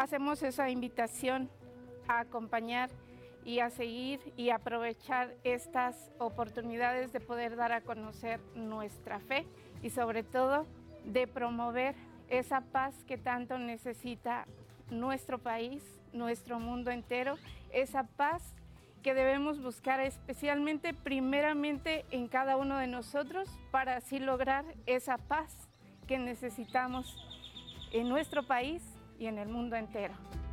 hacemos esa invitación a acompañar y a seguir y aprovechar estas oportunidades de poder dar a conocer nuestra fe y sobre todo de promover esa paz que tanto necesita nuestro país, nuestro mundo entero, esa paz que debemos buscar especialmente, primeramente en cada uno de nosotros para así lograr esa paz que necesitamos en nuestro país y en el mundo entero.